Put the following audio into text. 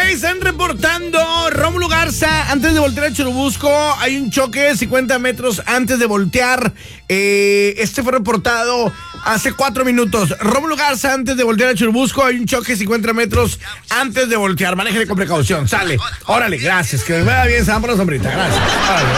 están reportando Rómulo Garza, antes de voltear a Churubusco, hay un choque 50 metros antes de voltear. Este fue reportado hace 4 minutos. Rómulo Garza, antes de voltear a Churubusco, hay un choque 50 metros antes de voltear. Manéjale con precaución, sale. Órale, gracias, que me vaya bien, se van por la sombrita, gracias. Órale.